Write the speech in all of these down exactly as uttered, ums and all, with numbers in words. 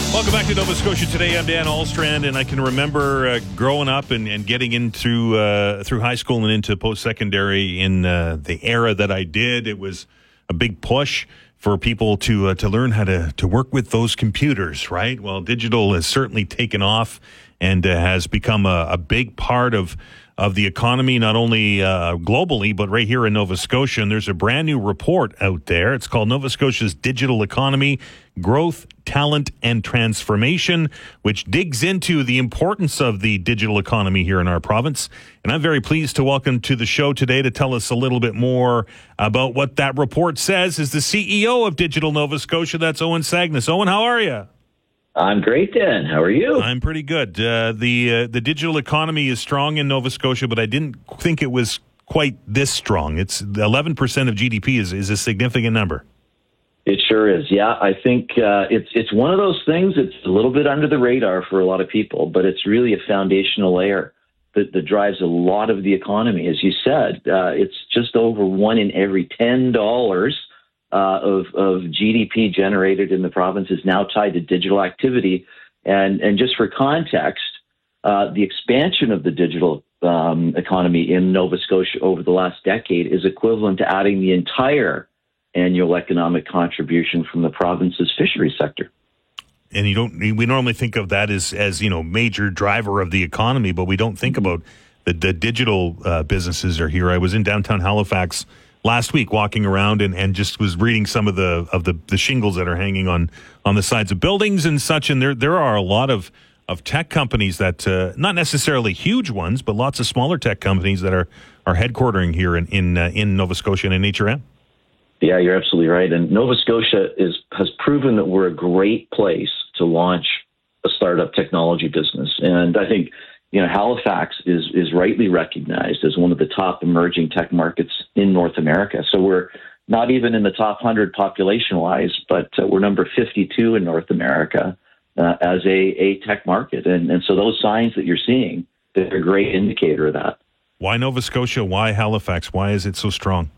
Welcome back to Nova Scotia Today. I'm Dan Alstrand, and I can remember uh, growing up and, and getting into uh, through high school and into post-secondary in uh, the era that I did. It was a big push for people to uh, to learn how to, to work with those computers, right? Well, digital has certainly taken off and uh, has become a, a big part of of the economy, not only uh, globally, but right here in Nova Scotia. And there's a brand new report out there. It's called Nova Scotia's Digital Economy, Growth, Talent, and Transformation, which digs into the importance of the digital economy here in our province. And I'm very pleased to welcome to the show today to tell us a little bit more about what that report says is the C E O of Digital Nova Scotia. That's Owen Sagnis. Owen, how are you? I'm great, Dan. How are you? I'm pretty good. Uh, the uh, the digital economy is strong in Nova Scotia, but I didn't think it was quite this strong. It's eleven percent of G D P is, is a significant number. It sure is. Yeah, I think uh, it's it's one of those things that's a little bit under the radar for a lot of people, but it's really a foundational layer that, that drives a lot of the economy. As you said, uh, it's just over one in every ten dollars uh, of, of G D P generated in the province is now tied to digital activity. And, and just for context, uh, the expansion of the digital um, economy in Nova Scotia over the last decade is equivalent to adding the entire annual economic contribution from the province's fisheries sector. And you don't, we normally think of that as, as, you know, major driver of the economy, but we don't think about the, the digital uh, businesses are here. I was in downtown Halifax last week walking around and, and just was reading some of the, of the, the shingles that are hanging on, on the sides of buildings and such. And there, there are a lot of, of tech companies that, uh, not necessarily huge ones, but lots of smaller tech companies that are, are headquartering here in, in, uh, in Nova Scotia and in H R M. Yeah, you're absolutely right. And Nova Scotia is has proven that we're a great place to launch a startup technology business. And I think, you know, Halifax is is rightly recognized as one of the top emerging tech markets in North America. So we're not even in the top one hundred population-wise, but uh, we're number fifty-two in North America uh, as a, a tech market. And, and so those signs that you're seeing, they're a great indicator of that. Why Nova Scotia? Why Halifax? Why is it so strong?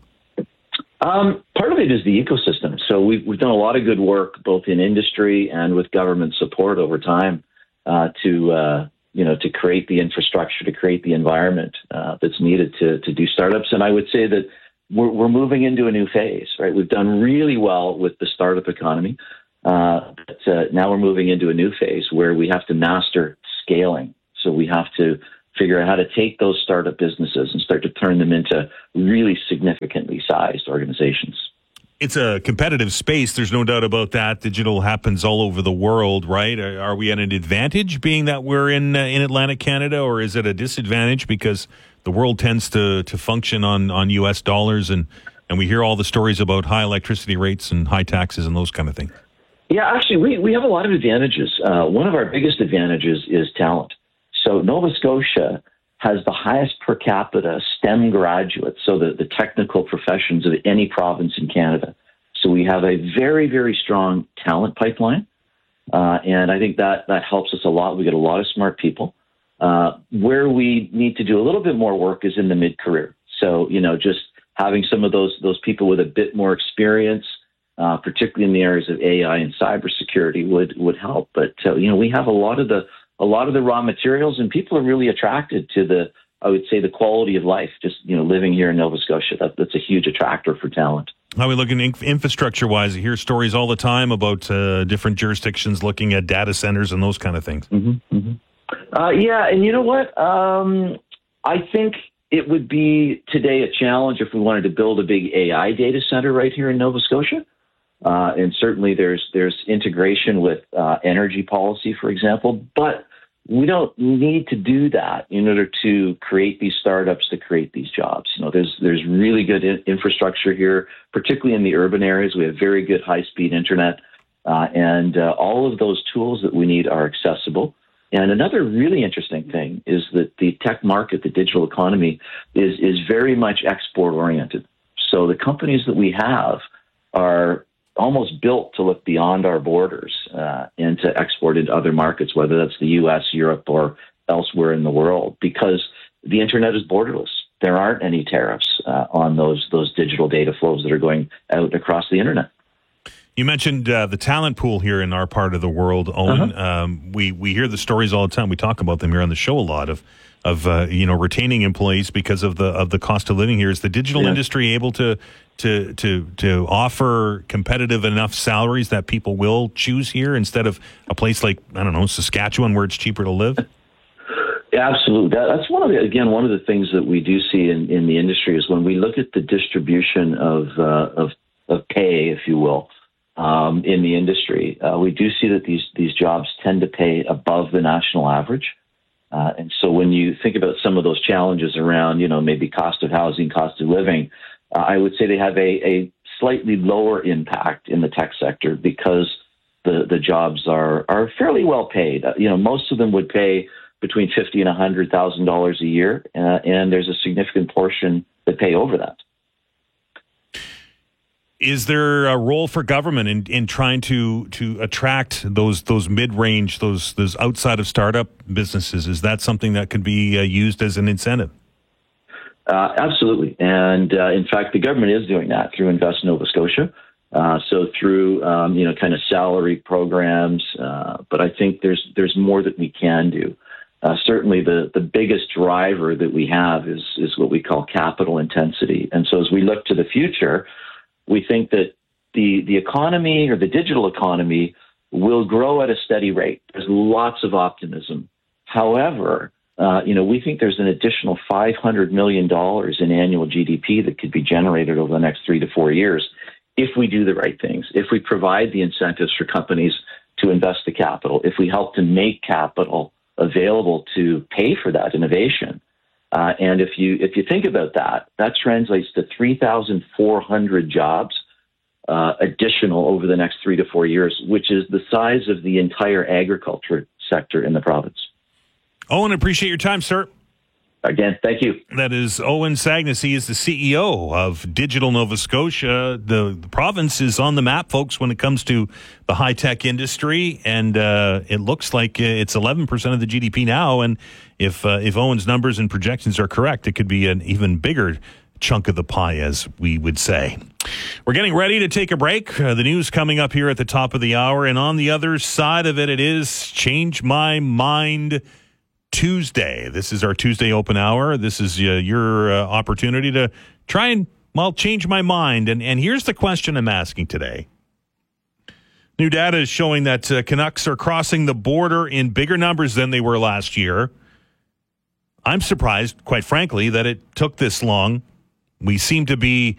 Um, part of it is the ecosystem. So we've, we've done a lot of good work, both in industry and with government support over time, uh, to, uh, you know, to create the infrastructure, to create the environment, uh, that's needed to, to do startups. And I would say that we're, we're moving into a new phase, right? We've done really well with the startup economy. Uh, but, uh, now we're moving into a new phase where we have to master scaling. So we have to figure out how to take those startup businesses and start to turn them into really significantly sized organizations. It's a competitive space. There's no doubt about that. Digital happens all over the world, right? Are, are we at an advantage being that we're in uh, in Atlantic Canada, or is it a disadvantage because the world tends to, to function on, on U S dollars and, and we hear all the stories about high electricity rates and high taxes and those kind of things? Yeah, actually, we, we have a lot of advantages. Uh, one of our biggest advantages is talent. So Nova Scotia has the highest per capita STEM graduates, so the, the technical professions of any province in Canada. So we have a very, very strong talent pipeline. Uh, and I think that, that helps us a lot. We get a lot of smart people. Uh, where we need to do a little bit more work is in the mid-career. So, you know, just having some of those, those people with a bit more experience, uh, particularly in the areas of A I and cybersecurity would, would help. But, uh, you know, we have a lot of the a lot of the raw materials, and people are really attracted to the, I would say, the quality of life, just, you know, living here in Nova Scotia. That, that's a huge attractor for talent. How are we looking inf- infrastructure-wise? You hear stories all the time about uh, different jurisdictions looking at data centers and those kind of things. Mm-hmm, mm-hmm. Uh, yeah, and you know what? Um, I think it would be today a challenge if we wanted to build a big A I data center right here in Nova Scotia. Uh, and certainly there's there's integration with uh, energy policy, for example, but we don't need to do that in order to create these startups, to create these jobs. You know, there's there's really good in- infrastructure here, particularly in the urban areas. We have very good high-speed internet, uh, and uh, all of those tools that we need are accessible. And another really interesting thing is that the tech market, the digital economy, is is very much export-oriented. So the companies that we have are almost built to look beyond our borders uh, and to export into other markets, whether that's the U S, Europe, or elsewhere in the world, because the internet is borderless. There aren't any tariffs uh, on those those digital data flows that are going out across the internet. You mentioned uh, the talent pool here in our part of the world, Owen. Uh-huh. Um, we we hear the stories all the time. We talk about them here on the show a lot of of uh, you know retaining employees because of the of the cost of living here. Is the digital yeah. industry able to to to to offer competitive enough salaries that people will choose here instead of a place like, I don't know, Saskatchewan, where it's cheaper to live? Absolutely. That, that's one of the, again, one of the things that we do see in, in the industry is when we look at the distribution of uh, of, of pay, if you will, um, in the industry, uh, we do see that these these jobs tend to pay above the national average. Uh, and so when you think about some of those challenges around, you know, maybe cost of housing, cost of living, uh, I would say they have a, a slightly lower impact in the tech sector because the, the jobs are, are fairly well paid. Uh, you know, most of them would pay between fifty and one hundred thousand dollars a year, uh, and there's a significant portion that pay over that. Is there a role for government in, in trying to to attract those those mid range, those those outside of startup businesses? Is that something that could be uh, used as an incentive? Uh, absolutely, and uh, in fact, the government is doing that through Invest Nova Scotia. Uh, so through um, you know kind of salary programs, uh, but I think there's there's more that we can do. Uh, certainly, the, the biggest driver that we have is is what we call capital intensity. And so, as we look to the future, we think that the the economy or the digital economy will grow at a steady rate. There's lots of optimism. However, uh, you know, we think there's an additional five hundred million dollars in annual G D P that could be generated over the next three to four years if we do the right things, if we provide the incentives for companies to invest the capital, if we help to make capital available to pay for that innovation. Uh, and if you if you think about that, that translates to three thousand four hundred jobs uh, additional over the next three to four years, which is the size of the entire agriculture sector in the province. Owen, appreciate your time, sir. Again, thank you. That is Owen Sagnes. He is the C E O of Digital Nova Scotia. The, the province is on the map, folks, when it comes to the high-tech industry, and uh, it looks like it's eleven percent of the G D P now, and if uh, if Owen's numbers and projections are correct, it could be an even bigger chunk of the pie, as we would say. We're getting ready to take a break. Uh, the news coming up here at the top of the hour, and on the other side of it, it is Change My Mind Tuesday. This is our Tuesday open hour. This is uh, your uh, opportunity to try and, well, change my mind. And, and here's the question I'm asking today. New data is showing that uh, Canucks are crossing the border in bigger numbers than they were last year. I'm surprised, quite frankly, that it took this long. We seem to be